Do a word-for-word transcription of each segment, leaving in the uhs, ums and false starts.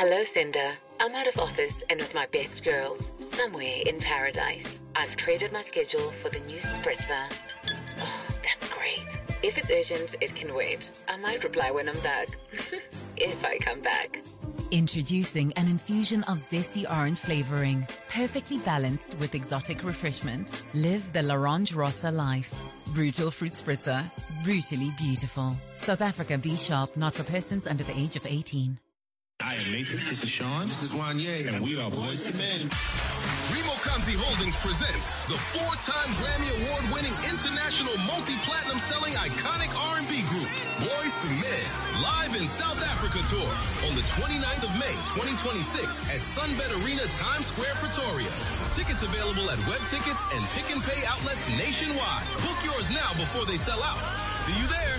Hello, Cinder. I'm out of office and with my best girls, somewhere in paradise. I've traded my schedule for the new spritzer. Oh, that's great. If it's urgent, it can wait. I might reply when I'm back. If I come back. Introducing an infusion of zesty orange flavoring, perfectly balanced with exotic refreshment. Live the L'Orange Rossa life. Brutal fruit spritzer, brutally beautiful. South Africa B Sharp, not for persons under the age of eighteen. I am Nathan, this is Sean, this is Wanye, and we are Boys to Men. Remo Kamsi Holdings presents the four-time Grammy Award-winning international multi-platinum selling iconic R and B group, Boys to Men, live in South Africa tour on the twenty-ninth of May, twenty twenty-six at Sunbet Arena, Times Square, Pretoria. Tickets available at web tickets and pick and pay outlets nationwide. Book yours now before they sell out. See you there.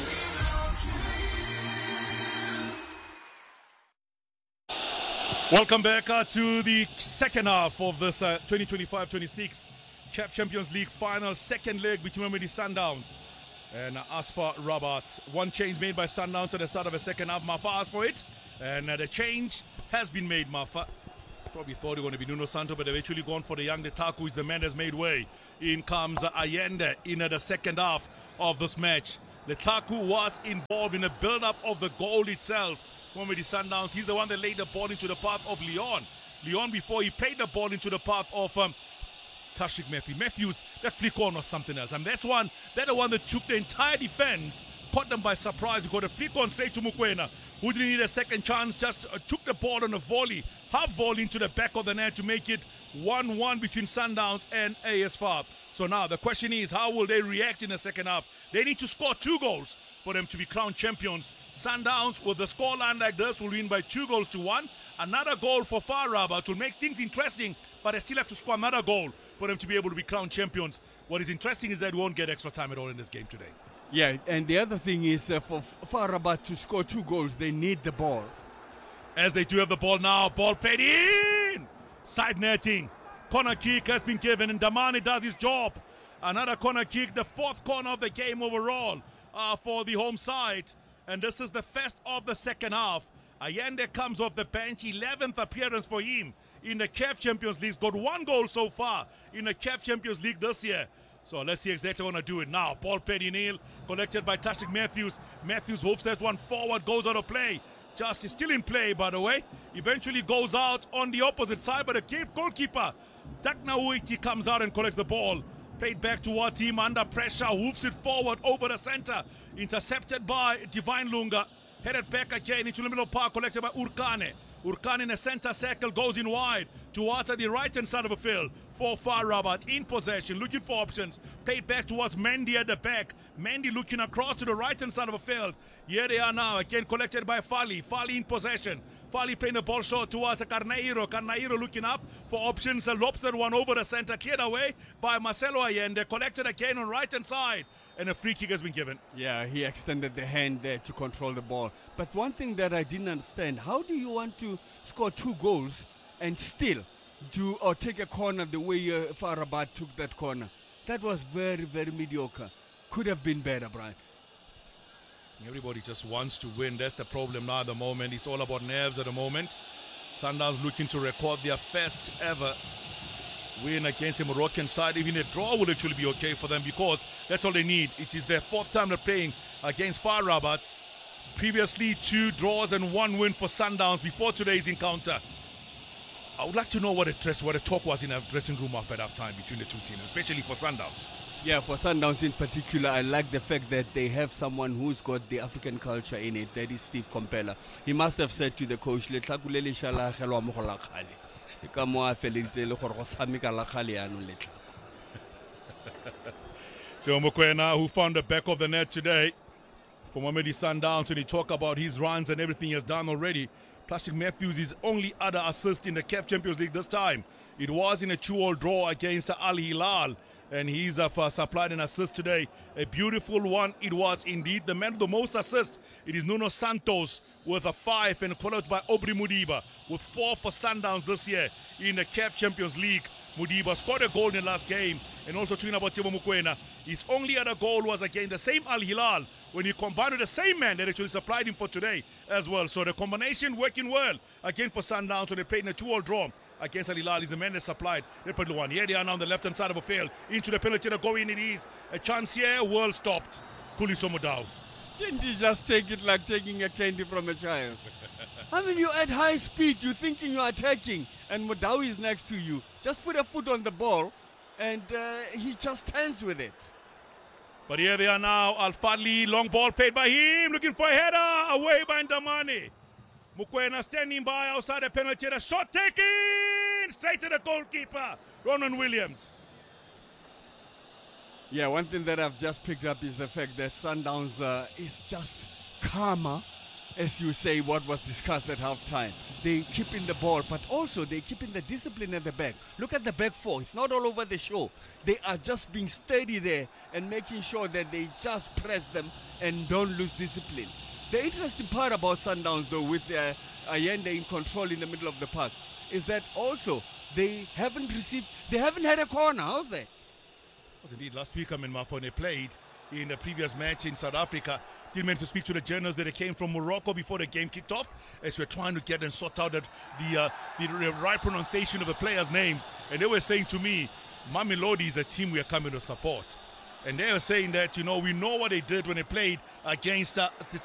Welcome back uh, to the second half of this uh, twenty twenty-five twenty-six C A F Champions League final, second leg between Mamelodi Sundowns and uh, Asfar Rabat. One change made by Sundowns at the start of the second half. Mafa asked for it, and uh, the change has been made, Mafa. Probably thought it was going to be Nuno Santo, but they've actually gone for the young Letaku, who's the man that's made way. In comes uh, Allende in uh, the second half of this match. Letaku was involved in the build-up of the goal itself. Mamelodi Sundowns, he's the one that laid the ball into the path of Leon. Leon, before he played the ball into the path of um, Tashik Matthews. Matthews, that flick on was something else. And that's one, that's the one that took the entire defense, caught them by surprise. He got a flick on straight to Mukwena, who didn't need a second chance, just uh, took the ball on a volley, half volley into the back of the net to make it one one between Sundowns and A S F A R. So now the question is, how will they react in the second half? They need to score two goals for them to be crowned champions. Sundowns, with the scoreline like this, will win by two goals to one. Another goal for F A R Rabat will make things interesting, but they still have to score another goal for them to be able to be crowned champions. What is interesting is that we won't get extra time at all in this game today. Yeah, and the other thing is uh, for F A R Rabat to score two goals, they need the ball. As they do have the ball now, ball played in! Side netting. Corner kick has been given, and Damani does his job. Another corner kick, the fourth corner of the game overall uh, for the home side. And this is the first of the second half. Allende comes off the bench, eleventh appearance for him in the C A F Champions League. He's got one goal so far in the C A F Champions League this year. So let's see exactly how to do it now. Ball played in ill, collected by Tashik Matthews. Matthews hopes that one forward, goes out of play. Just is still in play, by the way. Eventually goes out on the opposite side, but the goalkeeper, Taknauiti, comes out and collects the ball. Played back towards him under pressure, hoofs it forward over the center. Intercepted by Divine Lunga. Headed back again into the middle park, collected by Urkane. Urkane in the center circle, goes in wide towards the right-hand side of the field for F A R Rabat. In possession, looking for options. Played back towards Mendy at the back. Mendy looking across to the right-hand side of the field. Here they are now, again collected by Fali. Fali in possession. Fali playing the ball short towards Carneiro. Carneiro looking up for options. A lobster one over the center, cleared away by Marcelo Allende. Collected again on right-hand side. And a free kick has been given. Yeah, he extended the hand there to control the ball. But one thing that I didn't understand, how do you want to score two goals and still do or take a corner the way uh, F A R Rabat took that corner? That was very, very mediocre. Could have been better, Brian. Everybody just wants to win. That's the problem now at the moment. It's all about nerves at the moment. Sundowns looking to record their first ever win against a Moroccan side. Even a draw would actually be okay for them, because that's all they need. It is their fourth time they're playing against F A R Rabat. Previously, two draws and one win for Sundowns before today's encounter. I would like to know what the, dress, what the talk was in a dressing room after that time between the two teams, especially for Sundowns. Yeah, for Sundowns in particular, I like the fact that they have someone who's got the African culture in it. That is Steve Komphela. He must have said to the coach, Theo Mokoena, who found the back of the net today for Mamelodi Sundowns, when he talked about his runs and everything he has done already. Tashik Matthews, his only other assist in the C A F Champions League this time. It was in a two-all draw against Al Hilal, and he's uh, supplied an assist today. A beautiful one it was indeed. The man with the most assists, it is Nuno Santos with a five, and followed by Aubrey Mudiba with four for Sundowns this year in the C A F Champions League. Mudiba scored a goal in the last game, and also talking about Teboho Mokoena, his only other goal was against the same Al Hilal when he combined with the same man that actually supplied him for today as well. So the combination working well again for Sundowns when they played in a two-all draw against Al Hilal. Is the man that supplied. They put one. Here they are now on the left-hand side of the field into the penalty to go in. It is a chance here. Well stopped. Khuliso Mudau. Didn't you just take it like taking a candy from a child? I mean, you're at high speed, you're thinking you're attacking, and Mudau is next to you. Just put a foot on the ball, and uh, he just turns with it. But here they are now. Al Fadli, long ball played by him, looking for a header, away by Ndamani. Mokoena standing by outside the penalty, a shot taken, straight to the goalkeeper, Ronan Williams. Yeah, one thing that I've just picked up is the fact that Sundowns uh, is just calmer, as you say, what was discussed at halftime. They keep in the ball, but also they keep in the discipline at the back. Look at the back four. It's not all over the show. They are just being steady there and making sure that they just press them and don't lose discipline. The interesting part about Sundowns, though, with uh, Allende in control in the middle of the park, is that also they haven't received, they haven't had a corner. How's that? Was indeed last week, I mean, when they played in the previous match in South Africa. Didn't manage to speak to the journalists that came from Morocco before the game kicked off, as we're trying to get and sort out the the, uh, the the right pronunciation of the players' names. And they were saying to me, Mamelodi is a team we are coming to support. And they were saying that, you know, we know what they did when they played against uh, the